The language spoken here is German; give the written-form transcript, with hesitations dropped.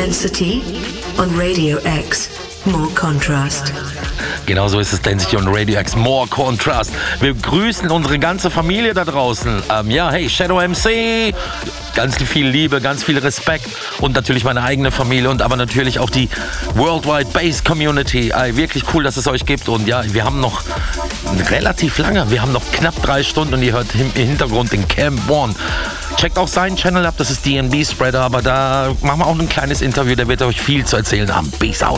Density on Radio X. More Contrast. Genau so ist es, Density on Radio X, More Contrast. Wir grüßen unsere ganze Familie da draußen. Hey, Shadow MC, ganz viel Liebe, ganz viel Respekt und natürlich meine eigene Familie und aber natürlich auch die Worldwide Bass Community. Wirklich cool, dass es euch gibt und ja, wir haben noch relativ lange, wir haben noch knapp 3 Stunden und ihr hört im Hintergrund den Camp One. Checkt auch seinen Channel ab, das ist DNB Spreader, aber da machen wir auch ein kleines Interview, der wird euch viel zu erzählen haben. Peace out.